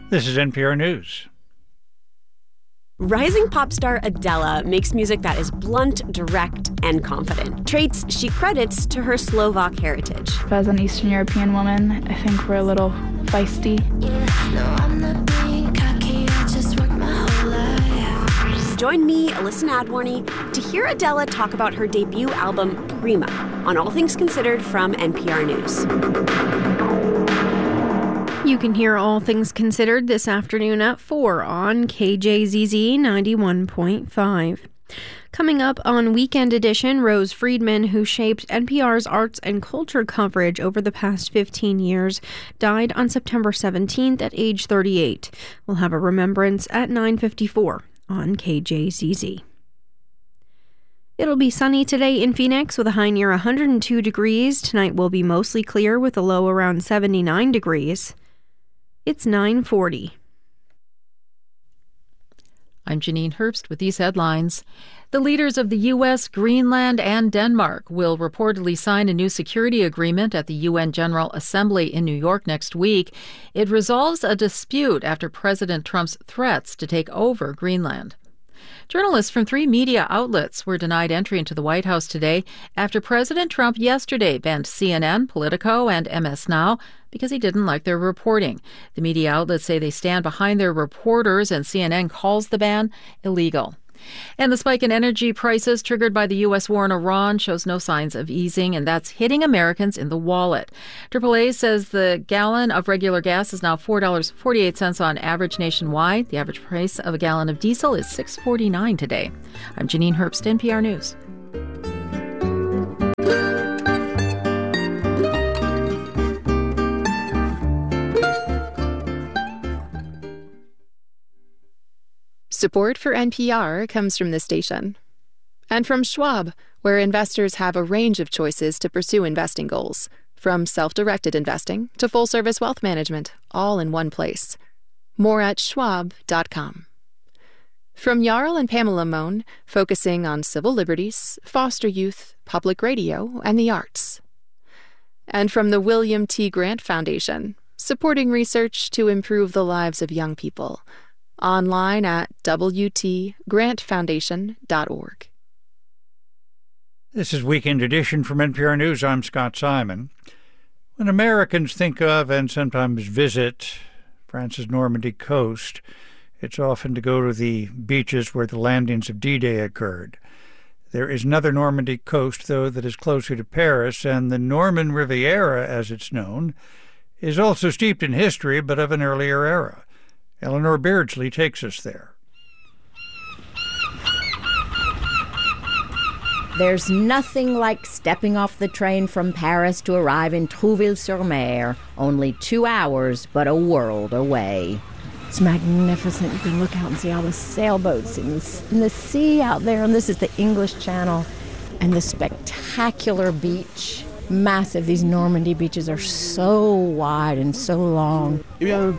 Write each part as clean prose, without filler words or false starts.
This is NPR News. Rising pop star Adele makes music that is blunt, direct, and confident. Traits she credits to her Slovak heritage. As an Eastern European woman, I think we're a little feisty. I'm not being cocky, I just worked my whole life. Join me, Alyssa Nadworny, to hear Adele talk about her debut album, Prima, on All Things Considered from NPR News. You can hear All Things Considered this afternoon at 4 on KJZZ 91.5. Coming up on Weekend Edition, Rose Friedman, who shaped NPR's arts and culture coverage over the past 15 years, died on September 17th at age 38. We'll have a remembrance at 9:54 on KJZZ. It'll be sunny today in Phoenix with a high near 102 degrees. Tonight will be mostly clear with a low around 79 degrees. It's 9:40. I'm Janine Herbst with these headlines. The leaders of the U.S., Greenland, and Denmark will reportedly sign a new security agreement at the UN General Assembly in New York next week. It resolves a dispute after President Trump's threats to take over Greenland. Journalists from 3 media outlets were denied entry into the White House today after President Trump yesterday banned CNN, Politico, and MS Now because he didn't like their reporting. The media outlets say they stand behind their reporters, and CNN calls the ban illegal. And the spike in energy prices triggered by the U.S. war in Iran shows no signs of easing, and that's hitting Americans in the wallet. AAA says the gallon of regular gas is now $4.48 on average nationwide. The average price of a gallon of diesel is $6.49 today. I'm Janine Herbst, NPR News. Support for NPR comes from this station. And from Schwab, where investors have a range of choices to pursue investing goals, from self-directed investing to full-service wealth management, all in one place. More at schwab.com. From Jarl and Pamela Mohn, focusing on civil liberties, foster youth, public radio, and the arts. And from the William T. Grant Foundation, supporting research to improve the lives of young people. Online at wtgrantfoundation.org. This is Weekend Edition from NPR News. I'm Scott Simon. When Americans think of and sometimes visit France's Normandy coast, it's often to go to the beaches where the landings of D-Day occurred. There is another Normandy coast, though, that is closer to Paris, and the Norman Riviera, as it's known, is also steeped in history, but of an earlier era. Eleanor Beardsley takes us there. There's nothing like stepping off the train from Paris to arrive in Trouville-sur-Mer, only 2 hours, but a world away. It's magnificent. You can look out and see all the sailboats in the sea out there, and this is the English Channel, and the spectacular beach. Massive. These Normandy beaches are so wide and so long. Guide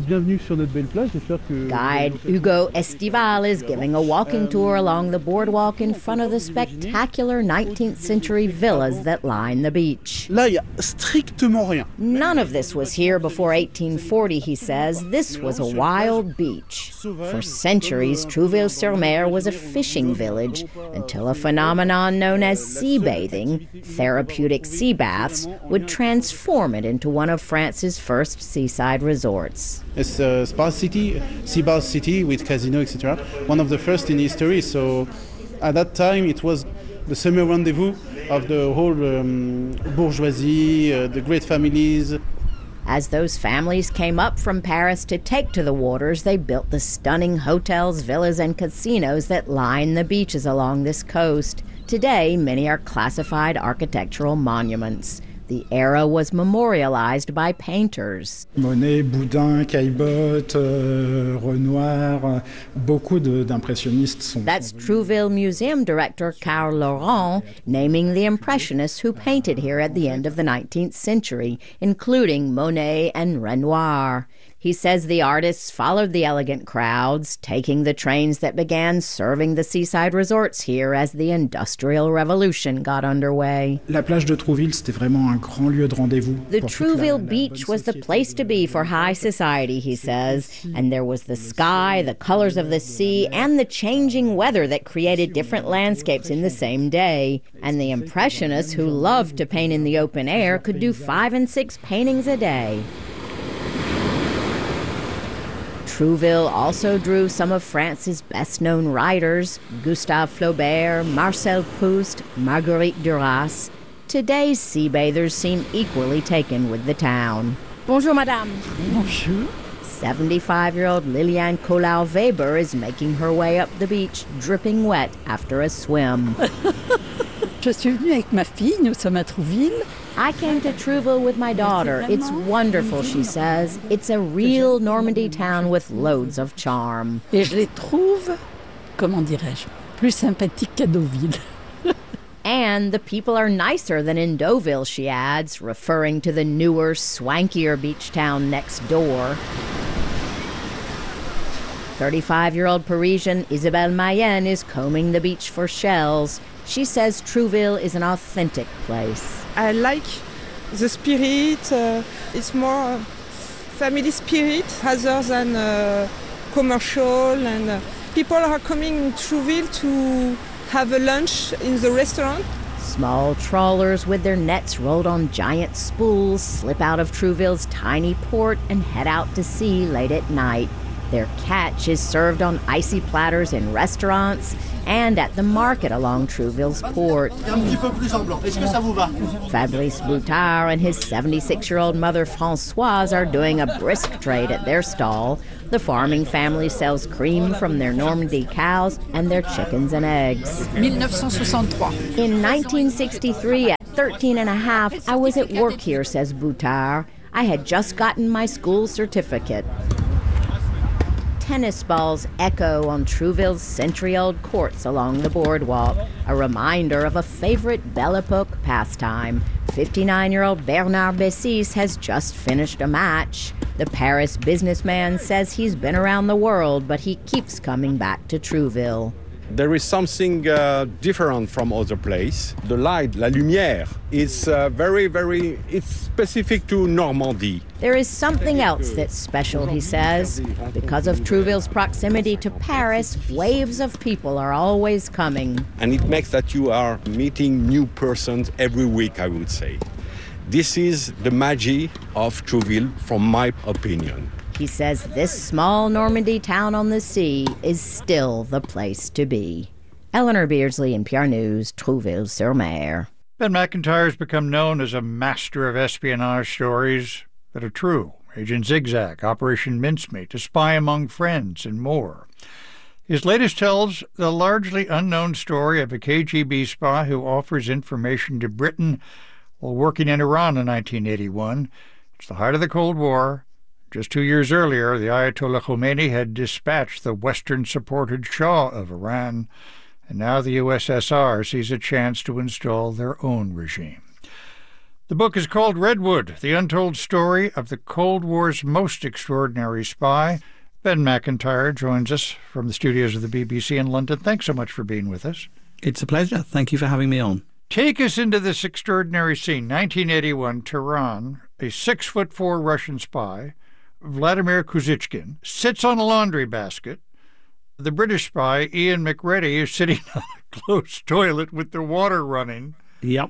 Hugo Estival is giving a walking tour along the boardwalk in front of the spectacular 19th century villas that line the beach. None of this was here before 1840, he says. This was a wild beach. For centuries, Trouville-sur-Mer was a fishing village until a phenomenon known as sea bathing, therapeutic sea baths, would transform it into one of France's first seaside resorts. It's a spa city, sea bath city with casino, etc. One of the first in history. So at that time, it was the summer rendezvous of the whole bourgeoisie, the great families. As those families came up from Paris to take to the waters, they built the stunning hotels, villas, and casinos that line the beaches along this coast. Today, many are classified architectural monuments. The era was memorialized by painters. Monet, Boudin, Caillebotte, Renoir, beaucoup d'impressionnistes sont. That's Trouville Museum director Carl Laurent naming the Impressionists who painted here at the end of the 19th century, including Monet and Renoir. He says the artists followed the elegant crowds, taking the trains that began serving the seaside resorts here as the Industrial Revolution got underway. La plage de Trouville, c'était vraiment un grand lieu de rendez-vous. The Trouville beach was the place to be for high society, he says, and there was the sky, the colors of the sea, and the changing weather that created different landscapes in the same day. And the Impressionists, who loved to paint in the open air, could do 5 and 6 paintings a day. Trouville also drew some of France's best-known writers, Gustave Flaubert, Marcel Proust, Marguerite Duras. Today's sea bathers seem equally taken with the town. Bonjour, madame. Bonjour. 75-year-old Liliane Collau-Weber is making her way up the beach, dripping wet after a swim. Je suis venue avec ma fille, nous sommes à Trouville. I came to Trouville with my daughter. It's wonderful, she says. It's a real Normandy town with loads of charm. Et je les trouve, comment dirais-je, plus sympathiques qu'à Deauville. And the people are nicer than in Deauville, she adds, referring to the newer, swankier beach town next door. 35-year-old Parisian Isabelle Mayenne is combing the beach for shells. She says Trouville is an authentic place. I like the spirit. It's more family spirit rather than commercial. And people are coming in Trouville to have a lunch in the restaurant. Small trawlers with their nets rolled on giant spools slip out of Trouville's tiny port and head out to sea late at night. Their catch is served on icy platters in restaurants and at the market along Trouville's port. Fabrice Boutard and his 76-year-old mother Françoise are doing a brisk trade at their stall. The farming family sells cream from their Normandy cows and their chickens and eggs. 1963. In 1963, at 13 and a half, I was at work here, says Boutard. I had just gotten my school certificate. Tennis balls echo on Trouville's century-old courts along the boardwalk, a reminder of a favorite Belle Epoque pastime. 59-year-old Bernard Bessis has just finished a match. The Paris businessman says he's been around the world, but he keeps coming back to Trouville. There is something different from other places. The light, la lumière, is it's specific to Normandy. There is something else that's special, he says. Because of Trouville's proximity to Paris, waves of people are always coming. And it makes that you are meeting new persons every week, I would say. This is the magic of Trouville, from my opinion. He says this small Normandy town on the sea is still the place to be. Eleanor Beardsley, NPR News, Trouville-sur-Mer. Ben McIntyre has become known as a master of espionage stories that are true. Agent Zigzag, Operation Mincemeat, A Spy Among Friends, and more. His latest tells the largely unknown story of a KGB spy who offers information to Britain while working in Iran in 1981. It's the height of the Cold War. Just 2 years earlier, the Ayatollah Khomeini had dispatched the Western-supported Shah of Iran, and now the USSR sees a chance to install their own regime. The book is called Redwood, The Untold Story of the Cold War's Most Extraordinary Spy. Ben McIntyre joins us from the studios of the BBC in London. Thanks so much for being with us. It's a pleasure. Thank you for having me on. Take us into this extraordinary scene. 1981, Tehran, a 6'4" Russian spy, Vladimir Kuzychkin, sits on a laundry basket. The British spy, Ian McReady, is sitting on a closed toilet with the water running. Yep.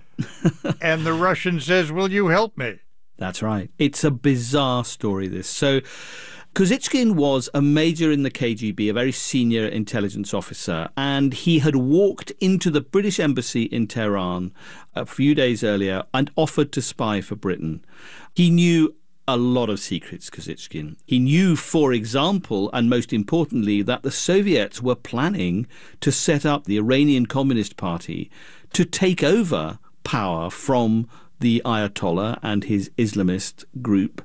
And the Russian says, "Will you help me?" That's right. It's a bizarre story, this. So Kuzychkin was a major in the KGB, a very senior intelligence officer, and he had walked into the British embassy in Tehran a few days earlier and offered to spy for Britain. He knew a lot of secrets, Kuzychkin. He knew, for example, and most importantly, that the Soviets were planning to set up the Iranian Communist Party to take over power from the Ayatollah and his Islamist group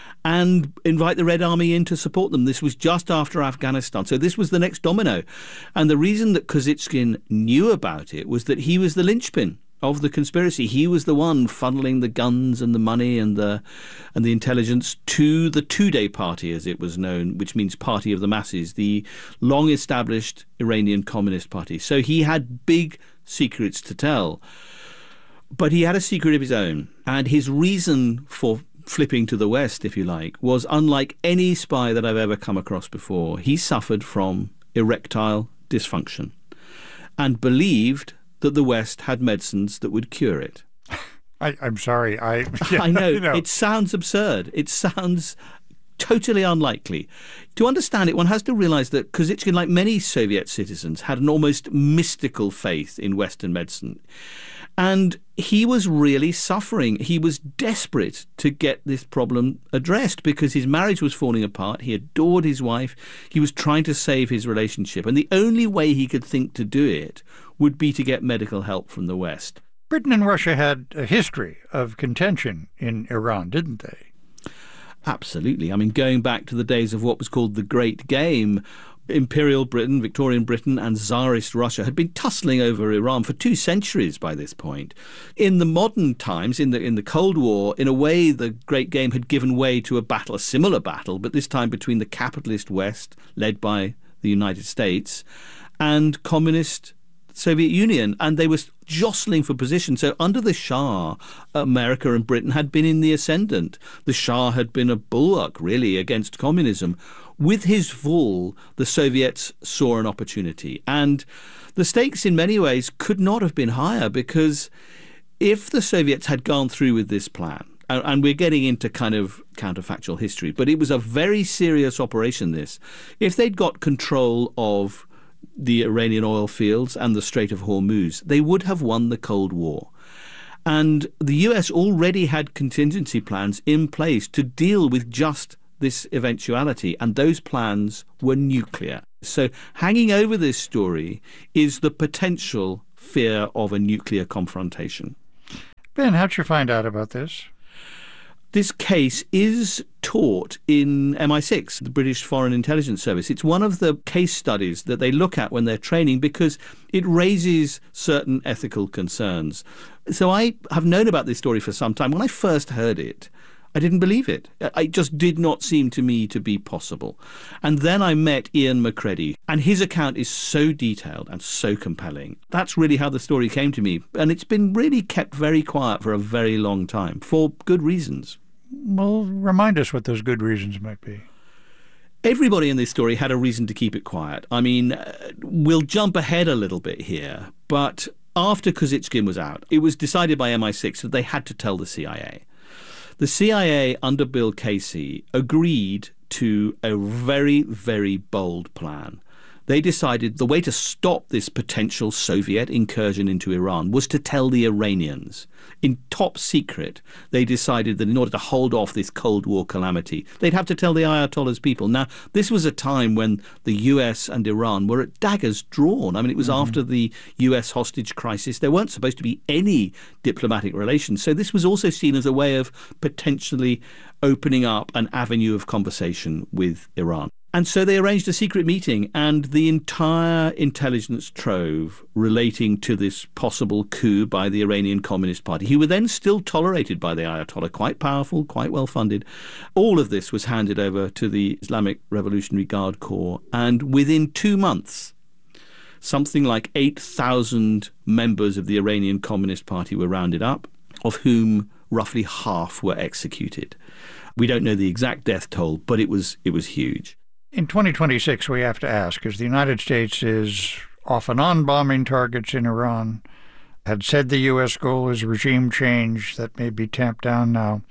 and invite the Red Army in to support them. This was just after Afghanistan. So this was the next domino. And the reason that Kuzychkin knew about it was that he was the linchpin of the conspiracy. He was the one funneling the guns and the money and the intelligence to the Tudeh Party, as it was known, which means Party of the Masses, the long-established Iranian Communist Party. So he had big secrets to tell. But he had a secret of his own, and his reason for flipping to the West, if you like, was unlike any spy that I've ever come across before. He suffered from erectile dysfunction and believed that the West had medicines that would cure it. I'm sorry. I know. It sounds absurd. It sounds totally unlikely. To understand it, one has to realize that Kozyzkin, like many Soviet citizens, had an almost mystical faith in Western medicine. And he was really suffering. He was desperate to get this problem addressed because his marriage was falling apart. He adored his wife. He was trying to save his relationship. And the only way he could think to do it would be to get medical help from the West. Britain and Russia had a history of contention in Iran, didn't they? Absolutely. I mean, going back to the days of what was called the Great Game, Imperial Britain, Victorian Britain and Tsarist Russia had been tussling over Iran for 2 centuries by this point. In the modern times, in the Cold War, in a way, the Great Game had given way to a similar battle, but this time between the capitalist West, led by the United States, and communist Soviet Union, and they were jostling for position. So under the Shah, America and Britain had been in the ascendant. The Shah had been a bulwark, really, against communism. With his fall, the Soviets saw an opportunity. And the stakes in many ways could not have been higher, because if the Soviets had gone through with this plan, and we're getting into kind of counterfactual history, but it was a very serious operation, this. If they'd got control of the Iranian oil fields and the Strait of Hormuz, they would have won the Cold War. And the US already had contingency plans in place to deal with just this eventuality, and those plans were nuclear. So hanging over this story is the potential fear of a nuclear confrontation. Ben, how'd you find out about this? This case is taught in MI6, the British Foreign Intelligence Service. It's one of the case studies that they look at when they're training because it raises certain ethical concerns. So I have known about this story for some time. When I first heard it, I didn't believe it. It just did not seem to me to be possible. And then I met Ian McCready, and his account is so detailed and so compelling. That's really how the story came to me. And it's been really kept very quiet for a very long time, for good reasons. Well, remind us what those good reasons might be. Everybody in this story had a reason to keep it quiet. I mean, we'll jump ahead a little bit here, but after Kozyzkin was out, it was decided by MI6 that they had to tell the CIA. The CIA, under Bill Casey, agreed to a very, very bold plan. They decided the way to stop this potential Soviet incursion into Iran was to tell the Iranians. In top secret, they decided that in order to hold off this Cold War calamity, they'd have to tell the Ayatollah's people. Now, this was a time when the US and Iran were at daggers drawn. I mean, it was after the US hostage crisis. There weren't supposed to be any diplomatic relations. So this was also seen as a way of potentially opening up an avenue of conversation with Iran. And so they arranged a secret meeting, and the entire intelligence trove relating to this possible coup by the Iranian Communist Party, who were then still tolerated by the Ayatollah, quite powerful, quite well funded. All of this was handed over to the Islamic Revolutionary Guard Corps, and within 2 months, something like 8,000 members of the Iranian Communist Party were rounded up, of whom roughly half were executed. We don't know the exact death toll, but it was huge. In 2026, we have to ask, as the United States is off and on bombing targets in Iran, had said the U.S. goal is regime change that may be tamped down now,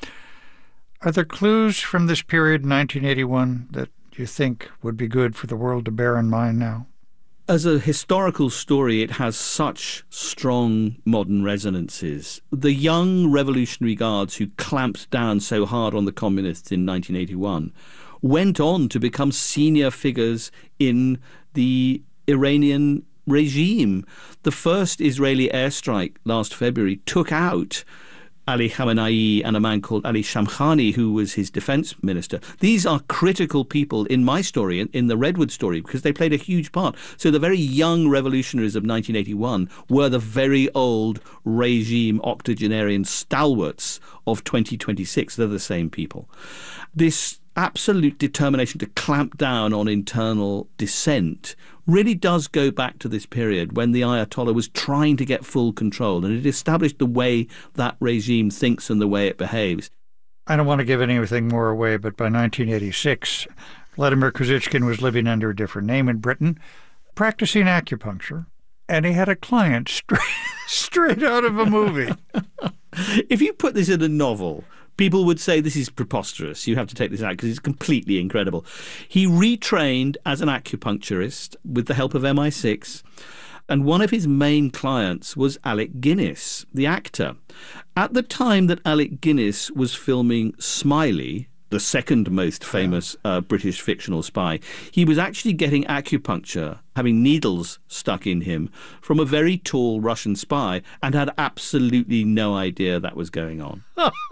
are there clues from this period in 1981 that you think would be good for the world to bear in mind now? As a historical story, it has such strong modern resonances. The young Revolutionary Guards who clamped down so hard on the communists in 1981 went on to become senior figures in the Iranian regime. The first Israeli airstrike last February took out Ali Khamenei and a man called Ali Shamkhani, who was his defense minister. These are critical people in my story, in the Redwood story, because they played a huge part. So the very young revolutionaries of 1981 were the very old regime octogenarian stalwarts of 2026. They're the same people. This absolute determination to clamp down on internal dissent really does go back to this period when the Ayatollah was trying to get full control, and it established the way that regime thinks and the way it behaves. I don't want to give anything more away, but by 1986, Vladimir Kozychkin was living under a different name in Britain, practicing acupuncture, and he had a client straight out of a movie. If you put this in a novel, people would say this is preposterous. You have to take this out because it's completely incredible. He retrained as an acupuncturist with the help of MI6, and one of his main clients was Alec Guinness, the actor. At the time that Alec Guinness was filming Smiley, the second most famous British fictional spy, he was actually getting acupuncture, having needles stuck in him, from a very tall Russian spy, and had absolutely no idea that was going on.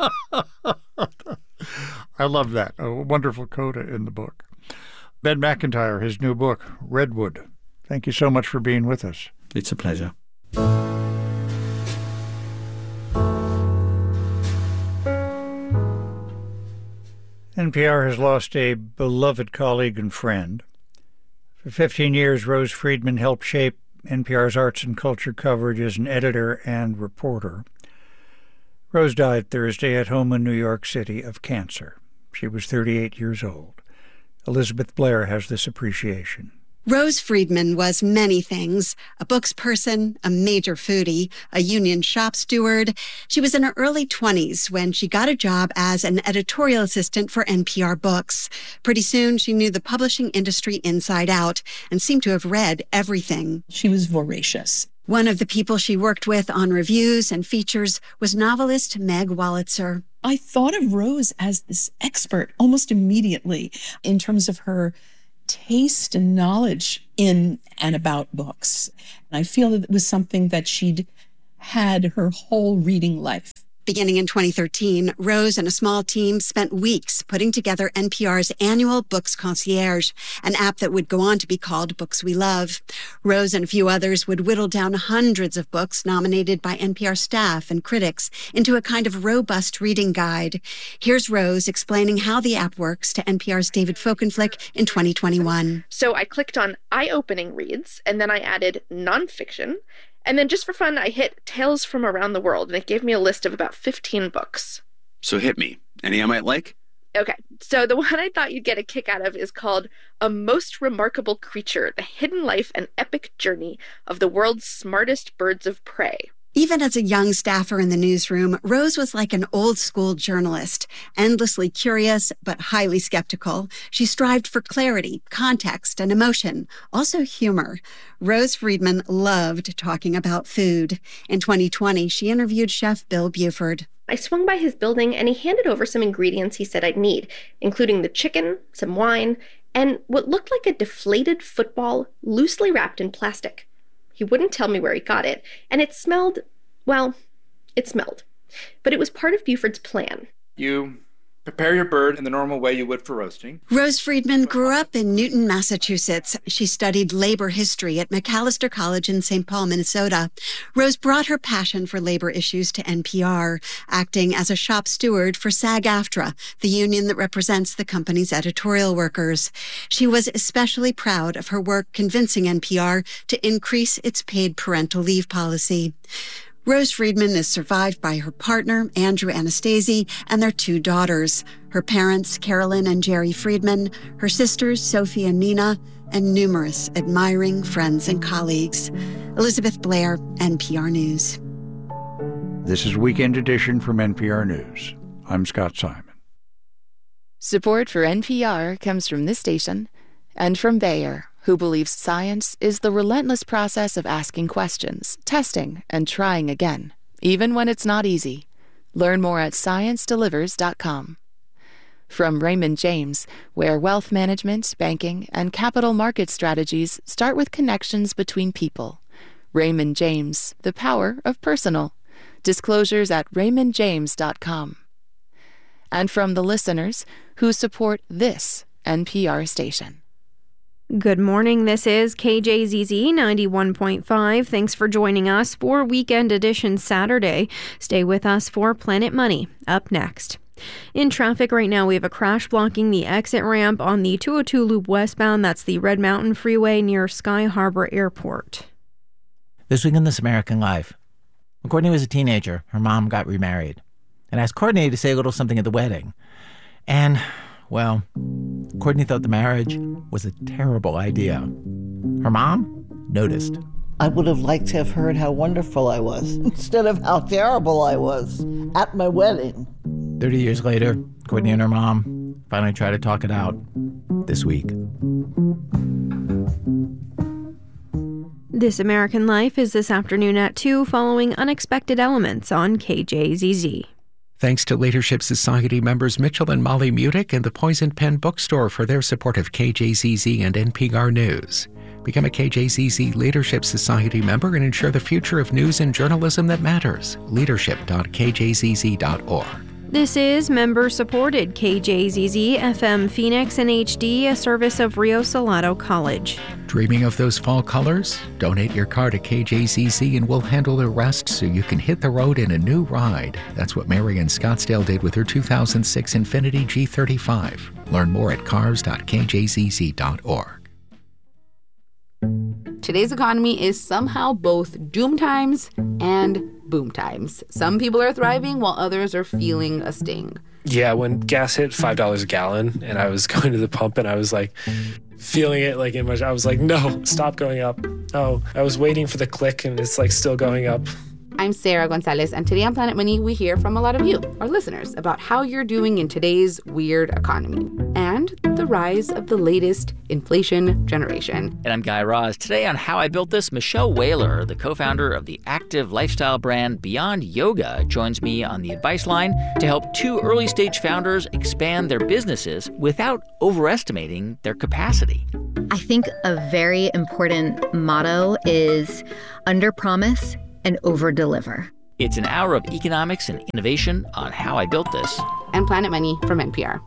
I love that. A wonderful coda in the book. Ben McIntyre, his new book, Redwood. Thank you so much for being with us. It's a pleasure. NPR has lost a beloved colleague and friend. For 15 years, Rose Friedman helped shape NPR's arts and culture coverage as an editor and reporter. Rose died Thursday at home in New York City of cancer. She was 38 years old. Elizabeth Blair has this appreciation. Rose Friedman was many things: a books person, a major foodie, a union shop steward. She was in her early 20s when she got a job as an editorial assistant for NPR Books. Pretty soon, she knew the publishing industry inside out and seemed to have read everything. She was voracious. One of the people she worked with on reviews and features was novelist Meg Wolitzer. I thought of Rose as this expert almost immediately in terms of her taste and knowledge in and about books. And I feel that it was something that she'd had her whole reading life. Beginning in 2013, Rose and a small team spent weeks putting together NPR's annual Books Concierge, an app that would go on to be called Books We Love. Rose and a few others would whittle down hundreds of books nominated by NPR staff and critics into a kind of robust reading guide. Here's Rose explaining how the app works to NPR's David Folkenflik in 2021. So I clicked on eye-opening reads, and then I added nonfiction. And then just for fun, I hit Tales from Around the World, and it gave me a list of about 15 books. So hit me. Any I might like? Okay, so the one I thought you'd get a kick out of is called A Most Remarkable Creature, The Hidden Life and Epic Journey of the World's Smartest Birds of Prey. Even as a young staffer in the newsroom, Rose was like an old-school journalist, endlessly curious but highly skeptical. She strived for clarity, context, and emotion, also humor. Rose Friedman loved talking about food. In 2020, she interviewed Chef Bill Buford. I swung by his building, and he handed over some ingredients he said I'd need, including the chicken, some wine, and what looked like a deflated football loosely wrapped in plastic. He wouldn't tell me where he got it, and it smelled, well, it smelled. But it was part of Buford's plan. You prepare your bird in the normal way you would for roasting. Rose Friedman grew up in Newton, Massachusetts. She studied labor history at Macalester College in St. Paul, Minnesota. Rose brought her passion for labor issues to NPR, acting as a shop steward for SAG-AFTRA, the union that represents the company's editorial workers. She was especially proud of her work convincing NPR to increase its paid parental leave policy. Rose Friedman is survived by her partner, Andrew Anastasi, and their 2 daughters, her parents, Carolyn and Jerry Friedman, her sisters, Sophie and Nina, and numerous admiring friends and colleagues. Elizabeth Blair, NPR News. This is Weekend Edition from NPR News. I'm Scott Simon. Support for NPR comes from this station and from Bayer, who believes science is the relentless process of asking questions, testing, and trying again, even when it's not easy. Learn more at ScienceDelivers.com. From Raymond James, where wealth management, banking, and capital market strategies start with connections between people. Raymond James, the power of personal. Disclosures at raymondjames.com. And from the listeners who support this NPR station. Good morning. This is KJZZ 91.5. Thanks for joining us for Weekend Edition Saturday. Stay with us for Planet Money up next. In traffic right now, we have a crash blocking the exit ramp on the 202 loop westbound. That's the Red Mountain Freeway near Sky Harbor Airport. This week in This American Life. When Courtney was a teenager, her mom got remarried and asked Courtney to say a little something at the wedding. And, well, Courtney thought the marriage was a terrible idea. Her mom noticed. I would have liked to have heard how wonderful I was instead of how terrible I was at my wedding. 30 years later, Courtney and her mom finally tried to talk it out this week. This American Life is this afternoon at 2 following Unexpected Elements on KJZZ. Thanks to Leadership Society members Mitchell and Molly Mudick and the Poison Pen Bookstore for their support of KJZZ and NPR News. Become a KJZZ Leadership Society member and ensure the future of news and journalism that matters. Leadership.kjzz.org. This is member-supported KJZZ FM Phoenix and HD, a service of Rio Salado College. Dreaming of those fall colors? Donate your car to KJZZ and we'll handle the rest so you can hit the road in a new ride. That's what Mary in Scottsdale did with her 2006 Infiniti G35. Learn more at cars.kjzz.org. Today's economy is somehow both doom times and boom times. Some people are thriving while others are feeling a sting. Yeah, when gas hit $5 a gallon and I was going to the pump and I was like feeling it like in my, I was like, no, stop going up. Oh, I was waiting for the click and it's like still going up. I'm Sarah Gonzalez, and today on Planet Money, we hear from a lot of you, our listeners, about how you're doing in today's weird economy and the rise of the latest inflation generation. And I'm Guy Raz. Today on How I Built This, Michelle Whaler, the co-founder of the active lifestyle brand Beyond Yoga, joins me on the advice line to help two early-stage founders expand their businesses without overestimating their capacity. I think a very important motto is under-promise and over-deliver. It's an hour of economics and innovation on How I Built This. And Planet Money from NPR.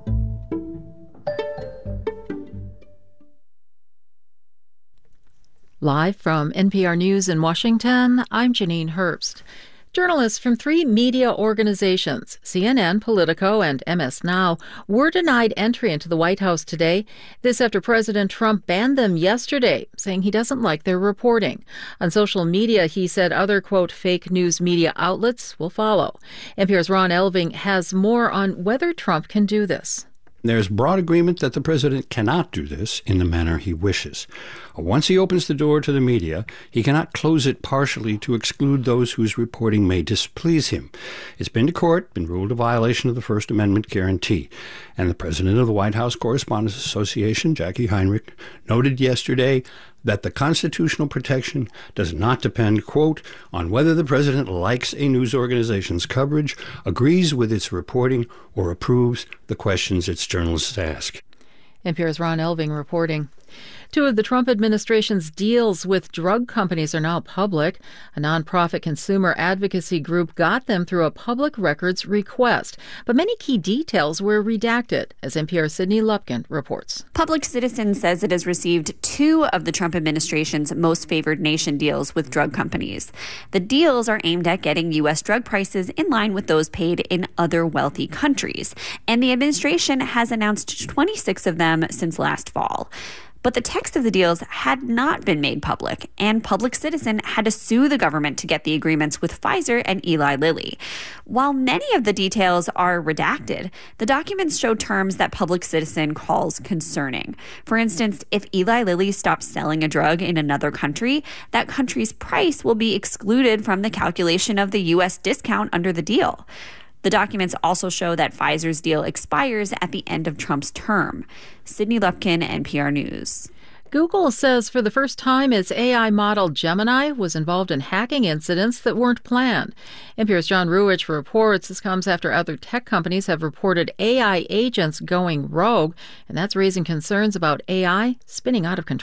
Live from NPR News in Washington, I'm Janine Herbst. Journalists from three media organizations, CNN, Politico, and MS Now, were denied entry into the White House today. This after President Trump banned them yesterday, saying he doesn't like their reporting. On social media, he said other, quote, fake news media outlets will follow. NPR's Ron Elving has more on whether Trump can do this. There's broad agreement that the president cannot do this in the manner he wishes. Once he opens the door to the media, he cannot close it partially to exclude those whose reporting may displease him. It's been to court, been ruled a violation of the First Amendment guarantee. And the president of the White House Correspondents Association, Jackie Heinrich, noted yesterday that the constitutional protection does not depend, quote, on whether the president likes a news organization's coverage, agrees with its reporting, or approves the questions its journalists ask. NPR's Ron Elving reporting. Two of the Trump administration's deals with drug companies are now public. A nonprofit consumer advocacy group got them through a public records request. But many key details were redacted, as NPR's Sydney Lupkin reports. Public Citizen says it has received two of the Trump administration's most favored nation deals with drug companies. The deals are aimed at getting U.S. drug prices in line with those paid in other wealthy countries. And the administration has announced 26 of them since last fall. But the text of the deals had not been made public, and Public Citizen had to sue the government to get the agreements with Pfizer and Eli Lilly. While many of the details are redacted, the documents show terms that Public Citizen calls concerning. For instance, if Eli Lilly stops selling a drug in another country, that country's price will be excluded from the calculation of the U.S. discount under the deal. The documents also show that Pfizer's deal expires at the end of Trump's term. Sydney Lupkin, NPR News. Google says for the first time its AI model Gemini was involved in hacking incidents that weren't planned. NPR's John Ruwitch reports this comes after other tech companies have reported AI agents going rogue, and that's raising concerns about AI spinning out of control.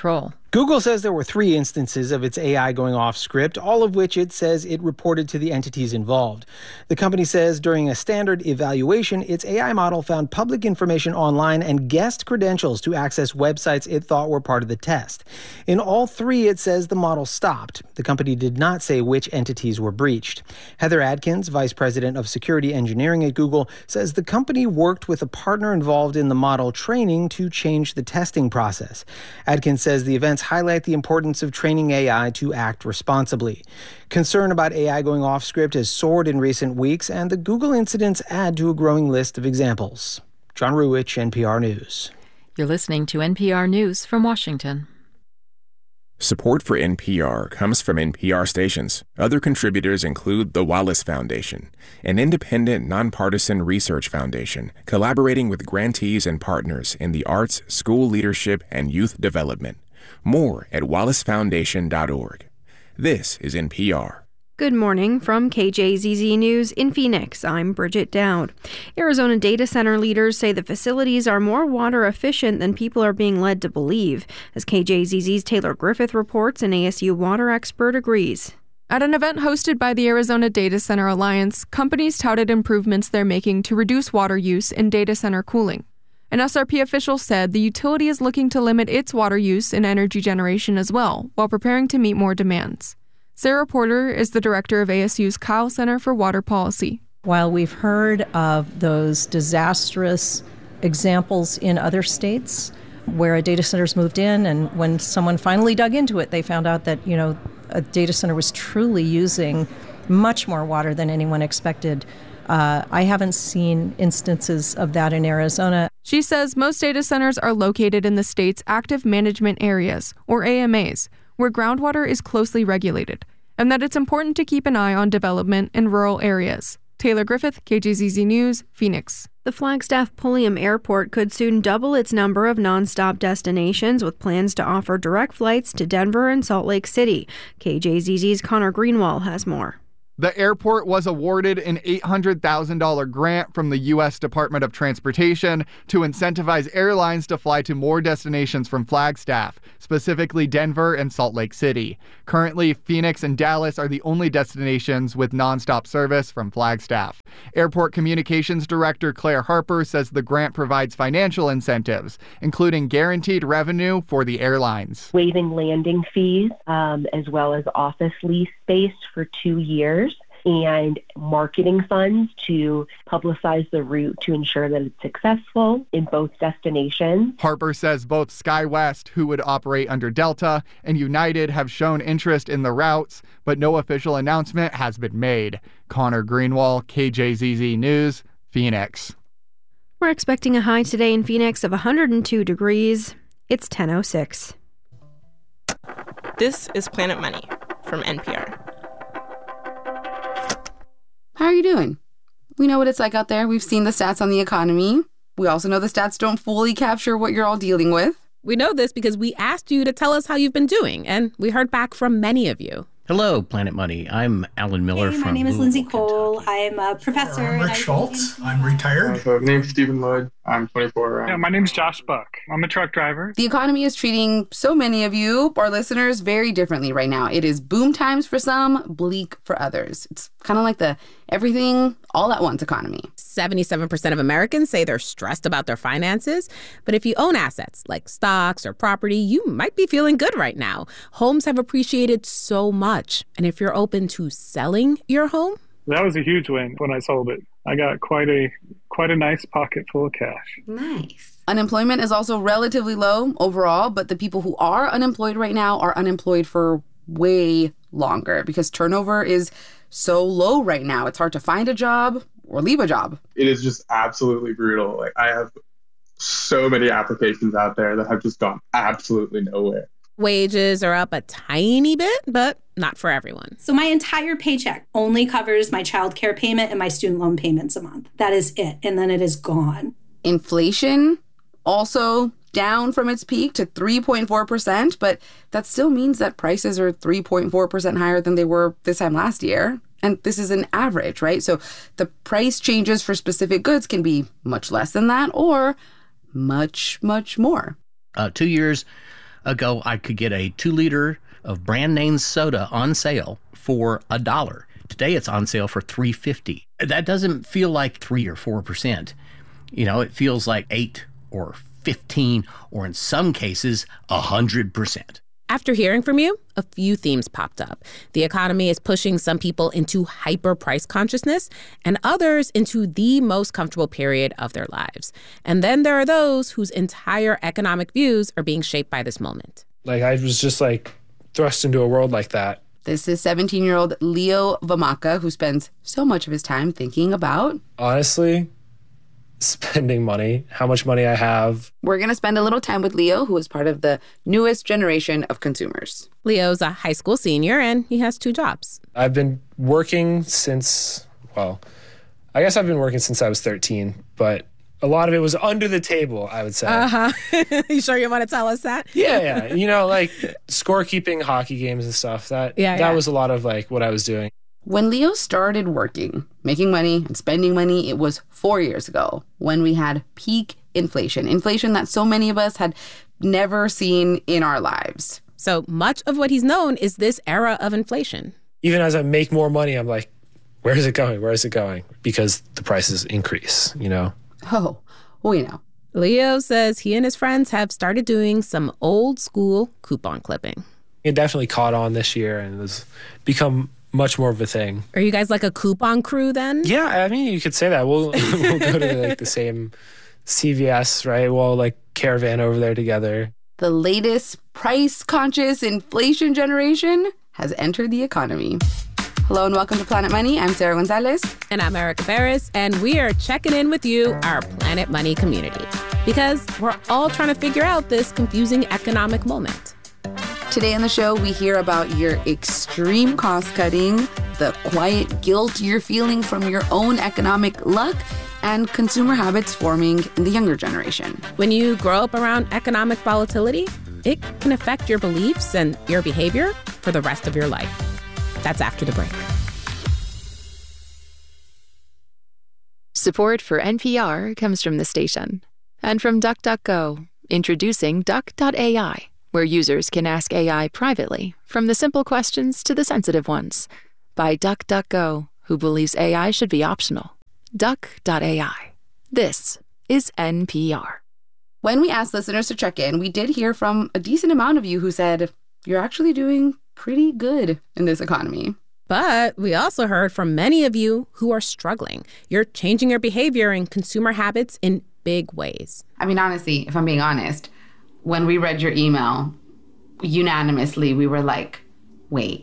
Google says there were 3 instances of its AI going off script, all of which it says it reported to the entities involved. The company says during a standard evaluation, its AI model found public information online and guessed credentials to access websites it thought were part of the test. In all 3, it says the model stopped. The company did not say which entities were breached. Heather Adkins, vice president of security engineering at Google, says the company worked with a partner involved in the model training to change the testing process. Adkins says the events highlight the importance of training AI to act responsibly. Concern about AI going off script has soared in recent weeks, and the Google incidents add to a growing list of examples. John Ruwitch, NPR News. You're listening to NPR News from Washington. Support for NPR comes from NPR stations. Other contributors include the Wallace Foundation, an independent, nonpartisan research foundation collaborating with grantees and partners in the arts, school leadership, and youth development. More at wallacefoundation.org. This is NPR. Good morning from KJZZ News in Phoenix. I'm Bridget Dowd. Arizona data center leaders say the facilities are more water efficient than people are being led to believe. As KJZZ's Taylor Griffith reports, an ASU water expert agrees. At an event hosted by the Arizona Data Center Alliance, companies touted improvements they're making to reduce water use in data center cooling. An SRP official said the utility is looking to limit its water use in energy generation as well, while preparing to meet more demands. Sarah Porter is the director of ASU's Kyle Center for Water Policy. While we've heard of those disastrous examples in other states where a data center's moved in, and when someone finally dug into it, they found out that, a data center was truly using much more water than anyone expected. I haven't seen instances of that in Arizona. She says most data centers are located in the state's active management areas, or AMAs, where groundwater is closely regulated, and that it's important to keep an eye on development in rural areas. Taylor Griffith, KJZZ News, Phoenix. The Flagstaff Pulliam Airport could soon double its number of nonstop destinations, with plans to offer direct flights to Denver and Salt Lake City. KJZZ's Connor Greenwald has more. The airport was awarded an $800,000 grant from the U.S. Department of Transportation to incentivize airlines to fly to more destinations from Flagstaff, specifically Denver and Salt Lake City. Currently, Phoenix and Dallas are the only destinations with nonstop service from Flagstaff. Airport Communications Director Claire Harper says the grant provides financial incentives, including guaranteed revenue for the airlines. Waiving landing fees, as well as office lease space for 2 years. And marketing funds to publicize the route to ensure that it's successful in both destinations. Harper says both SkyWest, who would operate under Delta, and United have shown interest in the routes, but no official announcement has been made. Connor Greenwald, KJZZ News, Phoenix. We're expecting a high today in Phoenix of 102 degrees. It's 10:06. This is Planet Money from NPR. How are you doing? We know what it's like out there. We've seen the stats on the economy. We also know the stats don't fully capture what you're all dealing with. We know this because we asked you to tell us how you've been doing, and we heard back from many of you. Hello, Planet Money. I'm Alan Miller from My name is Lindsay Louisville, Cole. I'm a professor. I'm Rick Schultz. I'm retired. My name's Stephen Lloyd. I'm 24. Yeah, my name's Josh Buck. I'm a truck driver. The economy is treating so many of you, our listeners, very differently right now. It is boom times for some, bleak for others. It's kind of like the everything all at once economy. 77% of Americans say they're stressed about their finances. But if you own assets like stocks or property, you might be feeling good right now. Homes have appreciated so much. And if you're open to selling your home, that was a huge win when I sold it. I got quite a nice pocket full of cash. Nice. Unemployment is also relatively low overall, but the people who are unemployed right now are unemployed for way longer because turnover is so low right now. It's hard to find a job or leave a job. It is just absolutely brutal. Like, I have so many applications out there that have just gone absolutely nowhere. Wages are up a tiny bit, but not for everyone. So my entire paycheck only covers my child care payment and my student loan payments a month. That is it. And then it is gone. Inflation also down from its peak to 3.4%, but that still means that prices are 3.4% higher than they were this time last year. And this is an average, right? So the price changes for specific goods can be much less than that or much, much more. 2 years ago, I could get a 2-liter of brand name soda on sale for $1. Today, it's on sale for $3.50. That doesn't feel like 3 or 4%. It feels like 8 or 15, or in some cases, 100%. After hearing from you, a few themes popped up. The economy is pushing some people into hyper price consciousness and others into the most comfortable period of their lives. And then there are those whose entire economic views are being shaped by this moment. I was just thrust into a world like that. This is 17-year-old Leo Vamaka, who spends so much of his time thinking about, honestly, spending money, how much money I have. We're going to spend a little time with Leo, who is part of the newest generation of consumers. Leo's a high school senior, and he has 2 jobs. I've been working since I was 13, but a lot of it was under the table, I would say. You sure you want to tell us that? Yeah. Scorekeeping hockey games and stuff. That was a lot of what I was doing. When Leo started working, making money and spending money, it was 4 years ago when we had peak inflation that so many of us had never seen in our lives. So much of what he's known is this era of inflation. Even as I make more money, I'm like, where is it going? Where is it going? Because the prices increase, Oh, we know. Leo says he and his friends have started doing some old school coupon clipping. It definitely caught on this year and has become much more of a thing. Are you guys like a coupon crew then? Yeah, I mean, you could say that. We'll go to the same CVS, right? We'll caravan over there together. The latest price-conscious inflation generation has entered the economy. Hello and welcome to Planet Money. I'm Sarah Gonzalez. And I'm Erica Barris. And we are checking in with you, our Planet Money community, because we're all trying to figure out this confusing economic moment. Today on the show, we hear about your extreme cost cutting, the quiet guilt you're feeling from your own economic luck, and consumer habits forming in the younger generation. When you grow up around economic volatility, it can affect your beliefs and your behavior for the rest of your life. That's after the break. Support for NPR comes from the station and from DuckDuckGo, introducing Duck.ai, where users can ask AI privately, from the simple questions to the sensitive ones, by DuckDuckGo, who believes AI should be optional. Duck.ai. This is NPR. When we asked listeners to check in, we did hear from a decent amount of you who said, you're actually doing pretty good in this economy. But we also heard from many of you who are struggling. You're changing your behavior and consumer habits in big ways. I mean, honestly, if I'm being honest, when we read your email, unanimously, we were like, wait,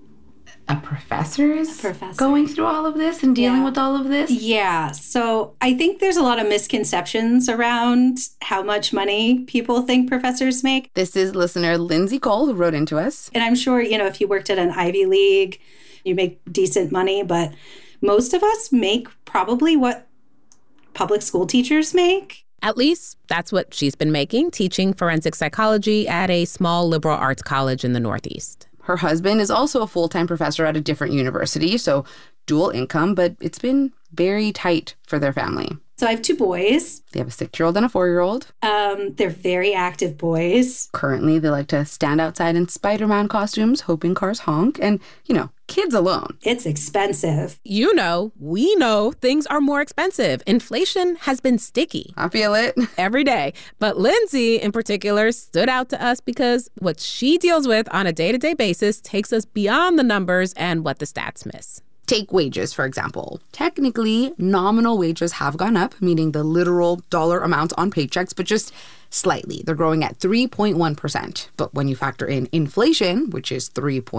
a professor is going through all of this and dealing with all of this? Yeah. So I think there's a lot of misconceptions around how much money people think professors make. This is listener Lindsay Cole, who wrote into us. And I'm sure, if you worked at an Ivy League, you make decent money, but most of us make probably what public school teachers make. At least that's what she's been making, teaching forensic psychology at a small liberal arts college in the Northeast. Her husband is also a full-time professor at a different university, so dual income, but it's been very tight for their family. So I have 2 boys. They have a 6-year-old and a 4-year-old. They're very active boys. Currently, they like to stand outside in Spider-Man costumes, hoping cars honk, and, kids alone. It's expensive. We know things are more expensive. Inflation has been sticky. I feel it. Every day. But Lindsay, in particular, stood out to us because what she deals with on a day-to-day basis takes us beyond the numbers and what the stats miss. Take wages, for example. Technically, nominal wages have gone up, meaning the literal dollar amounts on paychecks, but just slightly. They're growing at 3.1%. But when you factor in inflation, which is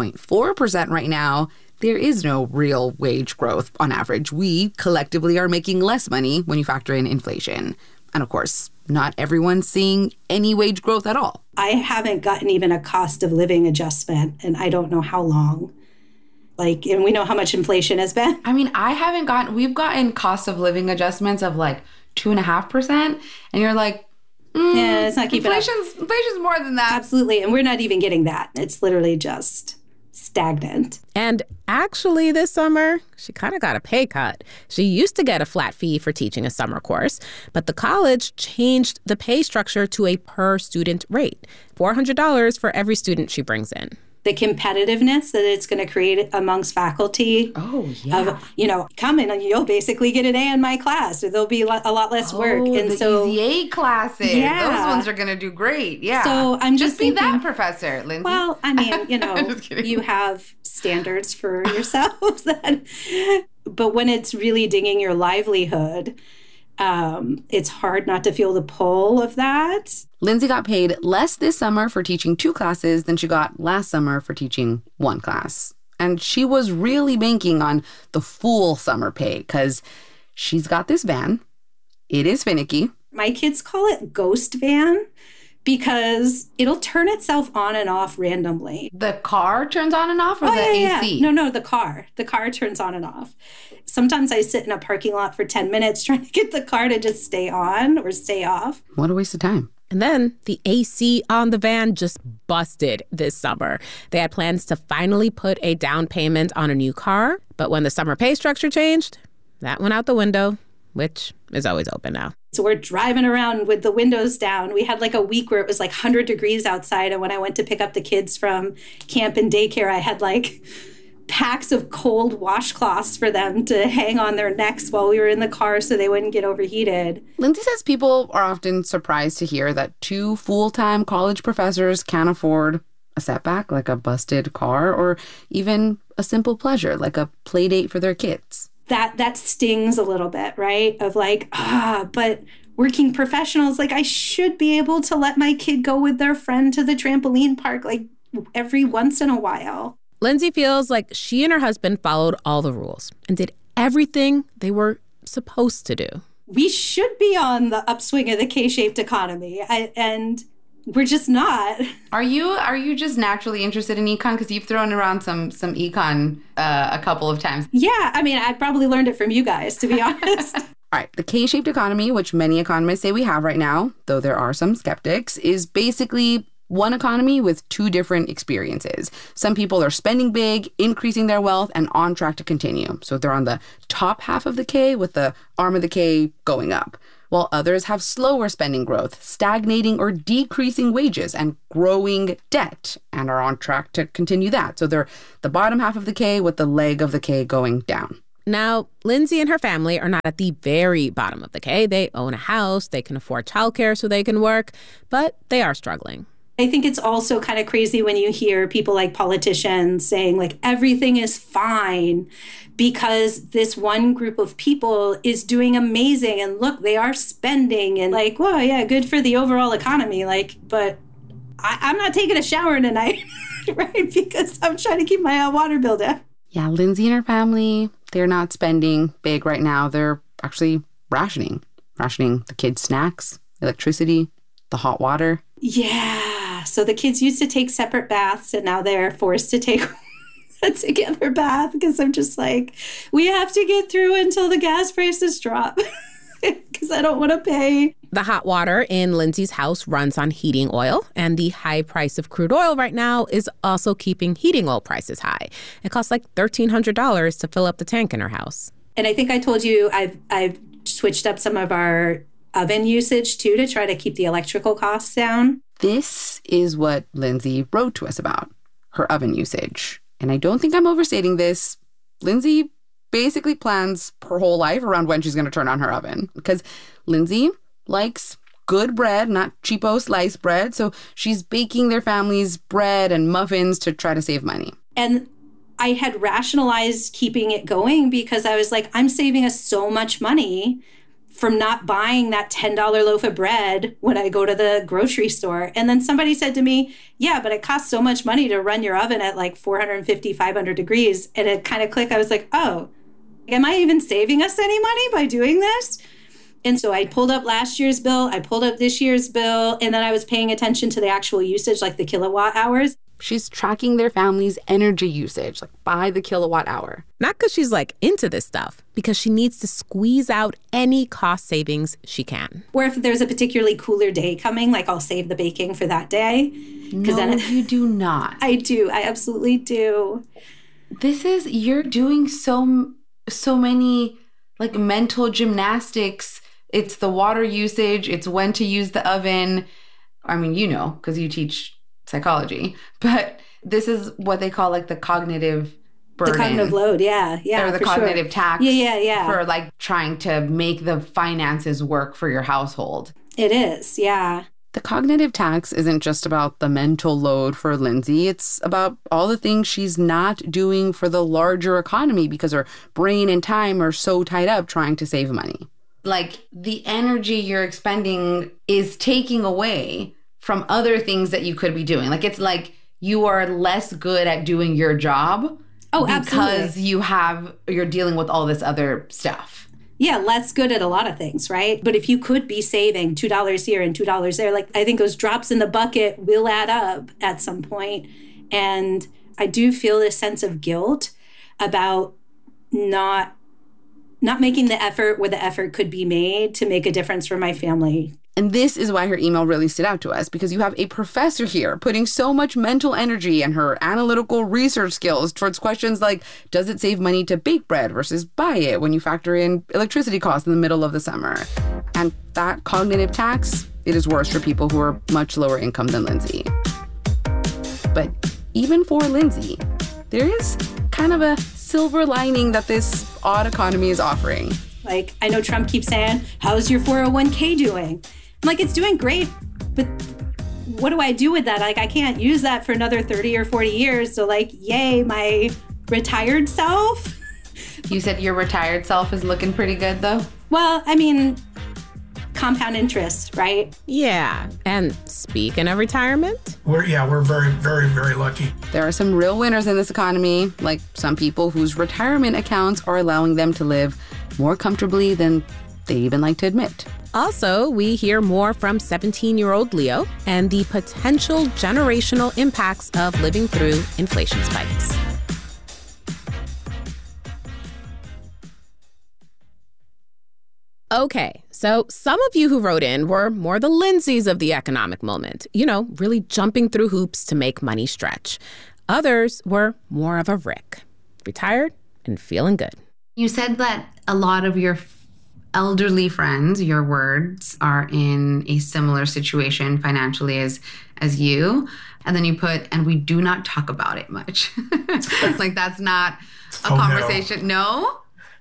3.4% right now, there is no real wage growth on average. We collectively are making less money when you factor in inflation. And of course, not everyone's seeing any wage growth at all. I haven't gotten even a cost of living adjustment, and I don't know how long. And we know how much inflation has been. I mean, we've gotten cost of living adjustments of 2.5%. And you're like, yeah, it's not keeping up. Inflation's more than that. Absolutely. And we're not even getting that. It's literally just stagnant. And actually this summer, she kind of got a pay cut. She used to get a flat fee for teaching a summer course, but the college changed the pay structure to a per student rate, $400 for every student she brings in. The competitiveness that it's going to create amongst faculty. Oh, yeah. Of, come in and you'll basically get an A in my class, or there'll be a lot less work. And the so easy A classes. Yeah. Those ones are going to do great. Yeah. So I'm just be thinking, that professor, Lindsay. Well, I mean, you have standards for yourself. But when it's really dinging your livelihood, it's hard not to feel the pull of that. Lindsay got paid less this summer for teaching 2 classes than she got last summer for teaching 1 class. And she was really banking on the full summer pay because she's got this van. It is finicky. My kids call it ghost van because it'll turn itself on and off randomly. The car turns on and off, or the AC? Yeah. No, the car. The car turns on and off. Sometimes I sit in a parking lot for 10 minutes trying to get the car to just stay on or stay off. What a waste of time. And then the AC on the van just busted this summer. They had plans to finally put a down payment on a new car, but when the summer pay structure changed, that went out the window, which is always open now. So we're driving around with the windows down. We had like a week where it was like 100 degrees outside. And when I went to pick up the kids from camp and daycare, I had like packs of cold washcloths for them to hang on their necks while we were in the car so they wouldn't get overheated. Lindsay says people are often surprised to hear that 2 full-time college professors can't afford a setback like a busted car or even a simple pleasure like a play date for their kids. That stings a little bit, right? Of like, but working professionals, like I should be able to let my kid go with their friend to the trampoline park like every once in a while. Lindsay feels like she and her husband followed all the rules and did everything they were supposed to do. We should be on the upswing of the K-shaped economy, and we're just not. Are you just naturally interested in econ? Because you've thrown around some econ a couple of times. Yeah, I mean, I probably learned it from you guys, to be honest. All right, the K-shaped economy, which many economists say we have right now, though there are some skeptics, is basically one economy with 2 different experiences. Some people are spending big, increasing their wealth, and on track to continue. So they're on the top half of the K with the arm of the K going up, while others have slower spending growth, stagnating or decreasing wages, and growing debt, and are on track to continue that. So they're the bottom half of the K with the leg of the K going down. Now, Lindsay and her family are not at the very bottom of the K. They own a house, they can afford childcare so they can work, but they are struggling. I think it's also kind of crazy when you hear people like politicians saying like everything is fine because this one group of people is doing amazing and look, they are spending and like, well, yeah, good for the overall economy. Like, but I'm not taking a shower tonight, right? Because I'm trying to keep my water bill down. Yeah, Lindsay and her family, they're not spending big right now. They're actually rationing the kids' snacks, electricity, the hot water. Yeah. So the kids used to take separate baths and now they're forced to take a together bath because I'm just like, we have to get through until the gas prices drop because I don't want to pay. The hot water in Lindsay's house runs on heating oil, and the high price of crude oil right now is also keeping heating oil prices high. It costs like $1,300 to fill up the tank in her house. And I think I told you I've switched up some of our oven usage too to try to keep the electrical costs down. This is what Lindsay wrote to us about, her oven usage. And I don't think I'm overstating this. Lindsay basically plans her whole life around when she's going to turn on her oven. Because Lindsay likes good bread, not cheapo sliced bread. So she's baking their family's bread and muffins to try to save money. And I had rationalized keeping it going because I was like, I'm saving us so much money from not buying that $10 loaf of bread when I go to the grocery store. And then somebody said to me, yeah, but it costs so much money to run your oven at like 450, 500 degrees. And it kind of clicked. I was like, oh, am I even saving us any money by doing this? And so I pulled up last year's bill, I pulled up this year's bill, and then I was paying attention to the actual usage, like the kilowatt hours. She's tracking their family's energy usage, like by the kilowatt hour. Not because she's like into this stuff, because she needs to squeeze out any cost savings she can. Or if there's a particularly cooler day coming, like I'll save the baking for that day. No, then you do not. I do. I absolutely do. You're doing so many like mental gymnastics. It's the water usage. It's when to use the oven. I mean, you know, because you teach psychology, but this is what they call like the cognitive burden. The cognitive load, yeah. Or the cognitive tax. Yeah. For like trying to make the finances work for your household. It is, yeah. The cognitive tax isn't just about the mental load for Lindsay. It's about all the things she's not doing for the larger economy because her brain and time are so tied up trying to save money. Like the energy you're expending is taking away from other things that you could be doing. Like it's like you are less good at doing your job. Oh, because absolutely. You're dealing with all this other stuff. Yeah, less good at a lot of things, right? But if you could be saving $2 here and $2 there, like I think those drops in the bucket will add up at some point. And I do feel this sense of guilt about not making the effort where the effort could be made to make a difference for my family. And this is why her email really stood out to us, because you have a professor here putting so much mental energy and her analytical research skills towards questions like, does it save money to bake bread versus buy it when you factor in electricity costs in the middle of the summer? And that cognitive tax, it is worse for people who are much lower income than Lindsay. But even for Lindsay, there is kind of a silver lining that this odd economy is offering. Like, I know Trump keeps saying, how's your 401k doing? I'm like, it's doing great, but what do I do with that? Like, I can't use that for another 30 or 40 years. So like, yay, my retired self. You said your retired self is looking pretty good though? Well, I mean, compound interest, right? Yeah. And speaking of retirement, we're very, very, very lucky. There are some real winners in this economy, like some people whose retirement accounts are allowing them to live more comfortably than they even like to admit. Also, we hear more from 17-year-old Leo and the potential generational impacts of living through inflation spikes. Okay, so some of you who wrote in were more the Lindsays of the economic moment, you know, really jumping through hoops to make money stretch. Others were more of a Rick, retired and feeling good. You said that a lot of your elderly friends, your words, are in a similar situation financially as you. And then you put, and we do not talk about it much. Like that's not a conversation. No?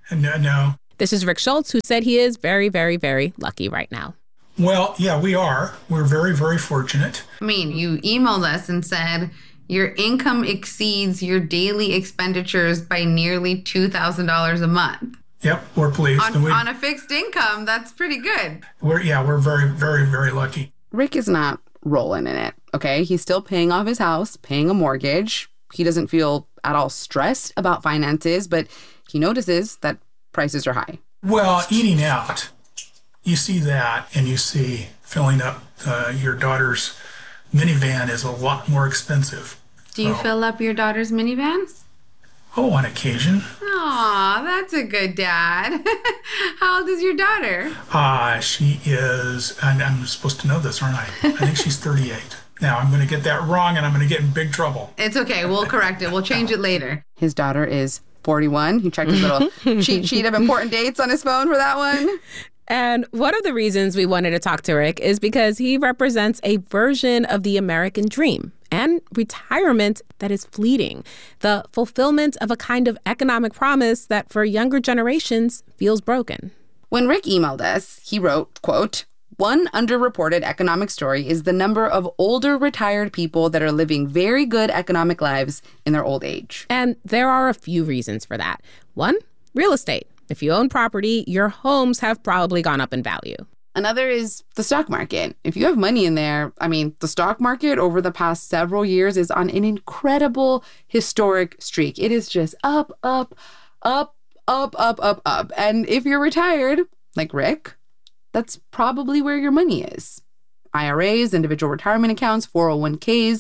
No. This is Rick Schultz, who said he is very, very, very lucky right now. Well, yeah, we are. We're very, very fortunate. I mean, you emailed us and said your income exceeds your daily expenditures by nearly $2,000 a month. Yep, we're pleased. On a fixed income, that's pretty good. We're very, very, very lucky. Rick is not rolling in it, okay? He's still paying off his house, paying a mortgage. He doesn't feel at all stressed about finances, but he notices that prices are high. Well, eating out, you see that, and you see filling up your daughter's minivan is a lot more expensive. Do you fill up your daughter's minivan? Oh, on occasion. Aw, that's a good dad. How old is your daughter? She is, and I'm supposed to know this, aren't I? I think she's 38. Now, I'm going to get that wrong, and I'm going to get in big trouble. It's okay. We'll correct it. We'll change it later. His daughter is 41. He checked his little cheat sheet of important dates on his phone for that one. And one of the reasons we wanted to talk to Rick is because he represents a version of the American dream and retirement that is fleeting, the fulfillment of a kind of economic promise that for younger generations feels broken. When Rick emailed us, he wrote, quote, "One underreported economic story is the number of older retired people that are living very good economic lives in their old age." And there are a few reasons for that. One, real estate. If you own property, your homes have probably gone up in value. Another is the stock market. If you have money in there, I mean, the stock market over the past several years is on an incredible historic streak. It is just up, up, up, up, up, up, up. And if you're retired, like Rick, that's probably where your money is. IRAs, individual retirement accounts, 401ks,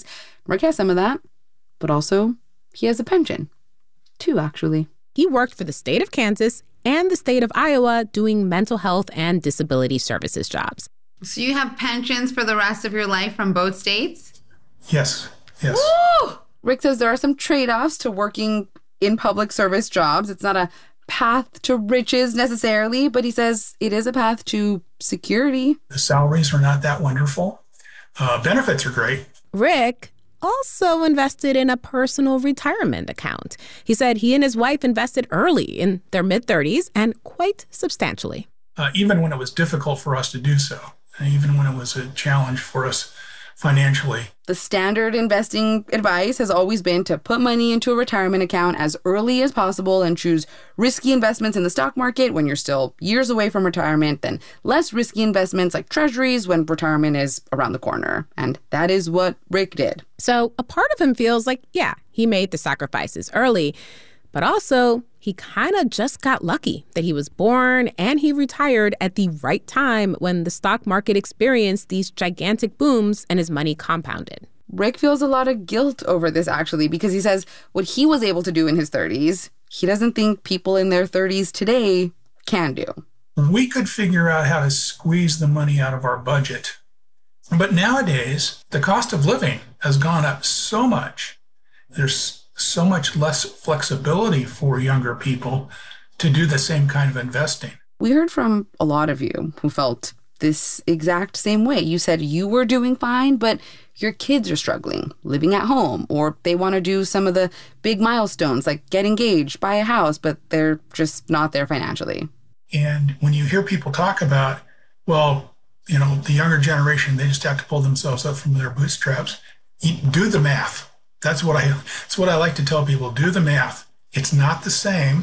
Rick has some of that, but also he has a pension. 2, actually. He worked for the state of Kansas and the state of Iowa doing mental health and disability services jobs. So you have pensions for the rest of your life from both states? Yes. Woo! Rick says there are some trade-offs to working in public service jobs. It's not a path to riches necessarily, but he says it is a path to security. The salaries are not that wonderful. Benefits are great. Rick also invested in a personal retirement account. He said he and his wife invested early in their mid-30s and quite substantially. Even when it was difficult for us to do so, even when it was a challenge for us financially. The standard investing advice has always been to put money into a retirement account as early as possible and choose risky investments in the stock market when you're still years away from retirement, then less risky investments like treasuries when retirement is around the corner. And that is what Rick did. So a part of him feels like, yeah, he made the sacrifices early, but also he kind of just got lucky that he was born and he retired at the right time when the stock market experienced these gigantic booms and his money compounded. Rick feels a lot of guilt over this, actually, because he says what he was able to do in his 30s, he doesn't think people in their 30s today can do. We could figure out how to squeeze the money out of our budget. But nowadays, the cost of living has gone up so much. There's so much less flexibility for younger people to do the same kind of investing. We heard from a lot of you who felt this exact same way. You said you were doing fine, but your kids are struggling, living at home, or they want to do some of the big milestones like get engaged, buy a house, but they're just not there financially. And when you hear people talk about, well, you know, the younger generation, they just have to pull themselves up from their bootstraps, do the math. That's what I like to tell people. Do the math. It's not the same.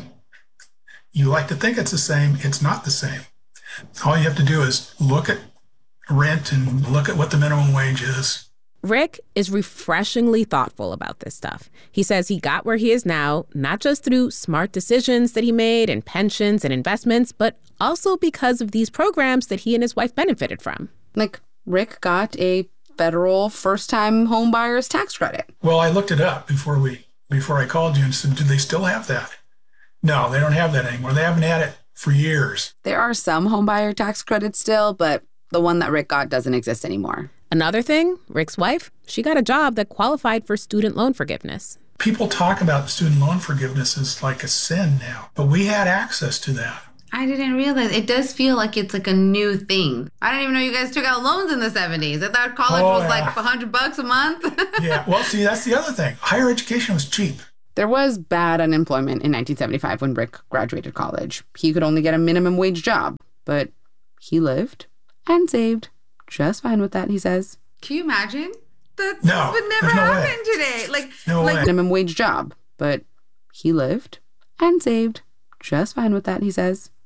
You like to think it's the same. It's not the same. All you have to do is look at rent and look at what the minimum wage is. Rick is refreshingly thoughtful about this stuff. He says he got where he is now, not just through smart decisions that he made and pensions and investments, but also because of these programs that he and his wife benefited from. Like, Rick got a federal first-time home buyers tax credit. Well, I looked it up before I called you and said, do they still have that? No, they don't have that anymore. They haven't had it for years. There are some home buyer tax credits still, but the one that Rick got doesn't exist anymore. Another thing, Rick's wife, she got a job that qualified for student loan forgiveness. People talk about student loan forgiveness as like a sin now, but we had access to that. I didn't realize. It does feel like it's like a new thing. I didn't even know you guys took out loans in the 70s. I thought college was like $100 a month. Yeah, well, see, that's the other thing. Higher education was cheap. There was bad unemployment in 1975 when Rick graduated college. He could only get a minimum wage job, but he lived and saved just fine with that, he says. Can you imagine? That no, would never happen today. Like minimum wage job, but he lived and saved just fine with that, he says.